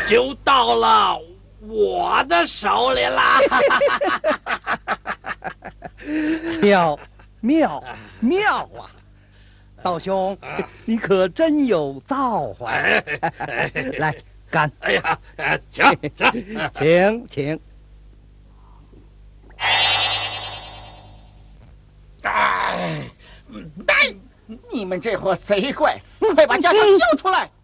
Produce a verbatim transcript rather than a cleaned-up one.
就到了我的手里啦！ 妙妙妙啊！道兄，你可真有造化！来，干！ 哎呀，请请请请！ 哎，你们这伙贼怪，快把家乡救出来！